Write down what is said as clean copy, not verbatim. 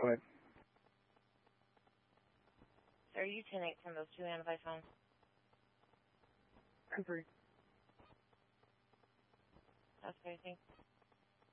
Go ahead. So are you 10-8 from those two Anabai phones? I'm free. That's crazy.